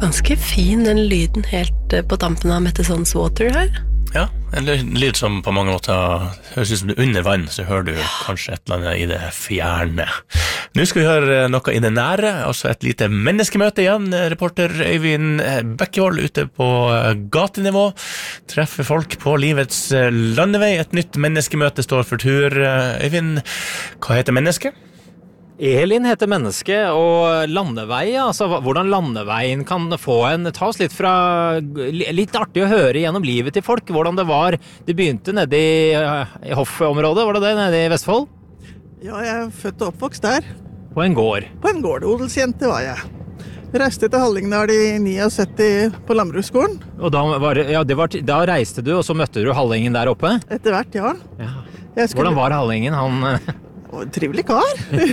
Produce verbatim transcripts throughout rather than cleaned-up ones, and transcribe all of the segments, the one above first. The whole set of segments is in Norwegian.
Ganske fin den lyden helt på tampen av Mette Sons Water her. Ja, en lyd som på mange måter høres ut som det er under vann, så hører du kanskje et eller annet i det fjerne. Nå skal vi høre noe i det nære, altså et lite menneskemøte igjen. Reporter Øyvind Bekkevold ute på gatenivå, treffer folk på livets landevei. Et nytt menneskemøte står for tur. Øyvind, hva heter mennesket? Elin heter menneske, og landevei, altså hvordan landeveien kan få en, ta oss litt fra, litt artig å høre gjennom livet til folk, hvordan det var, det begynte nede i, i Hoff-området, var det det, nede i Vestfold? Ja, jeg er født og oppvokst der. På en gård? På en gård, odelsjente var jeg. Jeg reiste til Hallingdal i syttini på landbruksskolen. Og da, var, ja, det var, da reiste du, og så møtte du Hallingen der oppe? Etter hvert, ja. ja. Skulle... Hvordan var Hallingen? Han... En trivelig kar.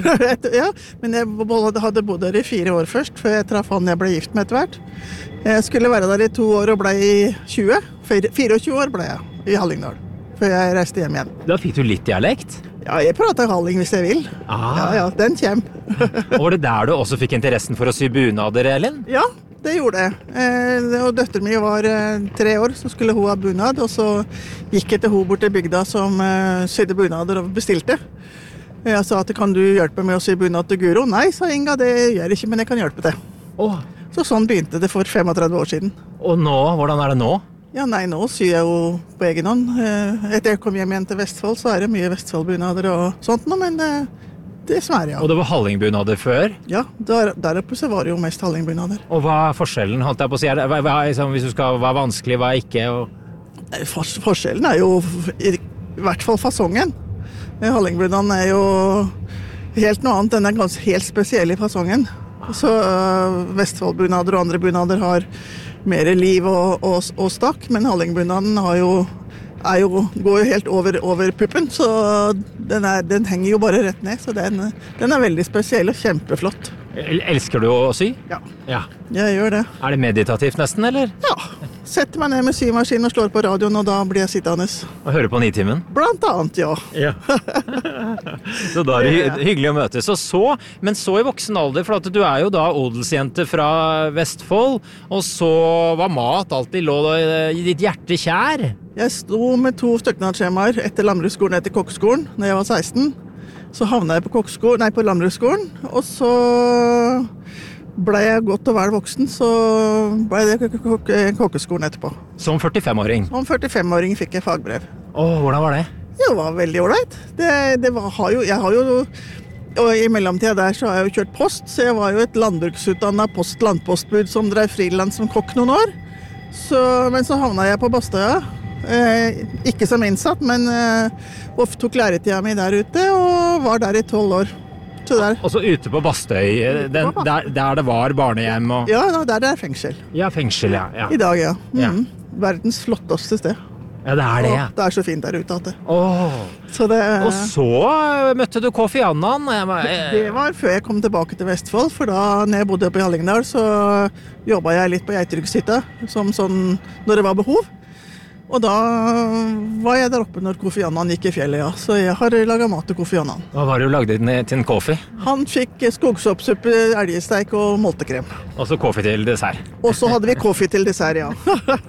ja, men jeg hadde bodd der i fire år først, før jeg traff han jeg ble gift med etter hvert. Jeg skulle være der i to år og ble i tjue. fireogtjue år ble jeg i Hallingdal, før jeg reiste hjem igjen. Da fikk du litt dialekt? Ja, jeg prater Halling hvis jeg vil. Ah. Ja, ja, den kommer. Og var det der du også fikk interessen for å sy bunader, Elin? Ja, det gjorde jeg. Eh, og døtteren min var eh, tre år, så skulle hun ha bunad, og så gikk jeg til hun bort til bygda som eh, sydde bunader og bestilte. Jeg sa at kan du hjelpe med å sy bunad til Guro? Nei, sa Inga, det gjør jeg ikke, men jeg kan hjelpe til. Oh. Så sånn begynte det for femogtredve år siden. Og nå, hvordan er det nå? Ja, nei, nå syr jeg jo på egen hånd. Etter jeg kom hjem igjen til Vestfold, så er det mye Vestfoldbunader og sånt nå, men det, det sværer jeg. Og det var Hallingbunader før? Ja, der, der oppe så var det jo mest Hallingbunader. Og hva er forskjellen, holdt jeg på å si? Hva, hva, liksom, hvis du skal være vanskelig, hva er ikke? Og... For, forskjellen er jo i, i hvert fall fasongen. Hallingbunaden er jo helt noe annet, den er ganske helt spesiell i fasongen. Så uh, Vestfoldbunader og andre bunader har mer liv og, og, og stakk, men Hallingbunaden har jo, er jo, går jo helt over, over puppen, så den, er, den henger jo bare rett ned, så den, den er veldig spesiell og kjempeflott. Elsker du å sy? Ja. ja, jeg gjør det. Er det meditativt nesten, eller? Ja, setter meg ned med symaskinen og slår på radioen, og da blir jeg sittende. Og hører på Nitimen? Blant annet, ja. ja. Så da er det hy hyggelig å møtes. Og så, men så i voksen alder, for at du er jo da odelsjente fra Vestfold, og så var mat alltid lå i ditt hjerte kjær. Jeg sto med to støknadsskjemaer etter landbruksskolen etter kokkeskolen, når jeg var seksten. Så havnet jeg på kokkeskolen, nei, på landbruksskolen, og så ble jeg godt og vel voksen, så ble det kokkeskolen etterpå. Som førtifem-åring? Som førtifem-åring fikk jeg fagbrev. Åh, hvordan var det? Det var veldig ordentlig. Det, det var, har jo, jeg har jo, og i mellomtida der så har jeg jo kjørt post, så jeg var jo et landbruksutdannet post-landpostbud som drev friland som kokk noen år. Så, men så havnet jeg på Bastøya. Eh, ikke som innsatt, men eh, og tok læretida mi der ute, og var der i tolv år. Så der. Og så ute på Bastøy, den, der, der det var barnehjem og... Ja, der det er fengsel. Ja, fengsel, ja. ja. I dag, ja. Mm. ja. Verdens flotteste sted. Ja, det er det, ja. Det er så fint der ute at det. Oh. Så det... Og så møtte du Kofi Annan. Det var før jeg kom tilbake til Vestfold, for da når jeg bodde oppe i Hallingdal, så jobbet jeg litt på Geitryggshytta, som sånn, når det var behov. Og da var jeg der oppe når Kofi Annan gikk i fjellet, ja. Så jeg har laget mat til Kofi Annan. Hva var det du lagde til en Kofi? Han fikk skogsoppsuppe, elgesteik og moltekrem. Og så Kofi til dessert. Og så hadde vi Kofi til dessert, ja.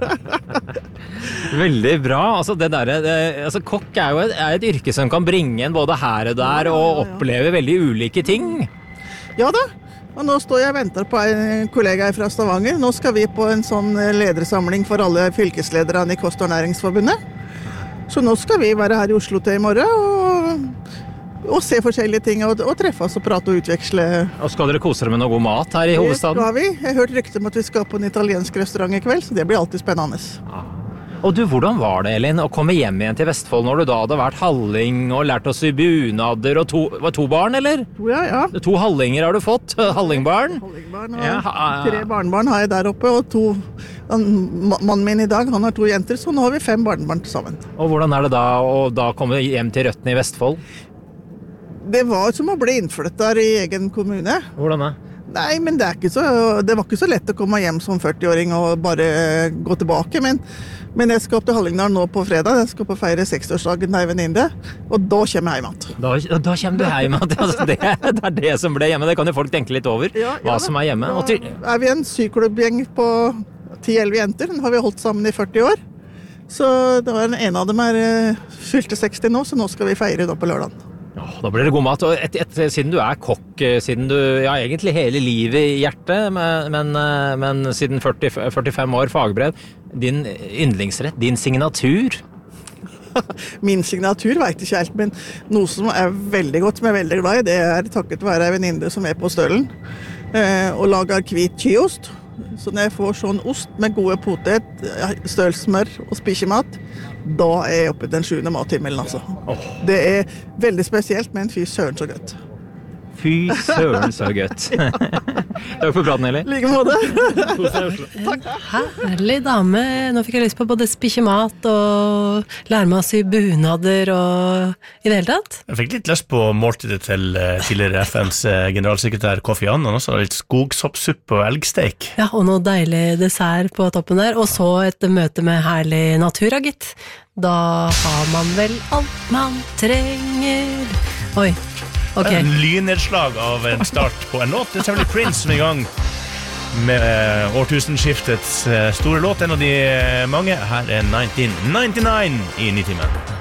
Veldig bra. Altså, det der, det, altså, kokk er jo et, er et yrke som kan bringe en både her og der, og ja, ja, ja. oppleve veldig ulike ting. Ja da. Og nå står jeg og venter på en kollega fra Stavanger. Nå skal vi på en sånn ledersamling for alle fylkeslederne i Kost- og Næringsforbundet. Så nå skal vi være her i Oslo til i morgen og, og se forskjellige ting og, og treffe oss og prate og utveksle. Og skal dere kose dere med noe god mat her i hovedstaden? Det skal vi. Jeg har hørt rykte om at vi skal på en italiensk restaurant i kveld, så det blir alltid spennende. Ja. Og du, hvordan var det, Elin, å komme hjem igjen til Vestfold når du da hadde vært halling og lært å sy bunader og to, var to barn, eller? To, ja, ja. To hallinger har du fått, hallingbarn. Hallingbarn og ja, tre barnbarn har jeg der oppe, og to, mannen min i dag, han har to jenter, så nå har vi fem barnbarn til sammen. Og hvordan er det da å da komme hjem til røttene i Vestfold? Det var som å bli innflyttet i egen kommune. Hvordan da? Nei, men det, er ikke så, det var ikke så lett å komme hjem som førti-åring og bare gå tilbake, men, men jeg skal opp til Hallingdal nå på fredag, jeg skal på feire sekstiårsdagen til en venninne, og da kommer jeg hjem igjen. Da, da kommer du hjem igjen, altså det, det er det som ble hjemme, det kan jo folk tenke litt over, Ja, hva ja, som er hjemme. Og til, Da er vi en syklubbgjeng på ti-elleve jenter, den har vi holdt sammen i førti år, så det var en, en av dem er eh, fylte seksti nå, så nå skal vi feire da på lørdagen. Åh, da blir det god mat, og et, et, siden du er kokk, siden du, ja egentlig hele livet i hjertet, men, men, men siden førti, førtifem år fagbrev, din yndlingsrett, din signatur? Min signatur vet ikke helt, men noe som er veldig godt, som jeg er veldig glad i, det er takket være en venninne som er på Stølen, eh, og lager hvit kyost. Så når jeg får sånn ost med gode potet, stølsmør og spisemat, da er jeg oppe i den sjuende mathimmelen, altså. Oh. Det er veldig spesielt, men fy søren så godt. Fy søren så godt. Takk for praten, Eli. Like måte. Herlig dame. Nå fikk jeg lyst på både spise mat og lære meg å sy bunader og i det hele tatt. Jeg fikk litt lyst på måltidet til eh, tidligere F N's eh, generalsekretær Kofi Annan, også litt skogsoppsuppe og elgsteik. Ja, og noe deilig dessert på toppen der, og så et møte med herlig natur, gitt. Da har man vel alt man trenger. Oi, ok. En lynnedslag av en start på en låt. Det er selvfølgelig Prince som er i gang med eh, årtusenskiftets eh, store låt, en av de eh, mange. Her er nineteen ninety-nine i Nitimen.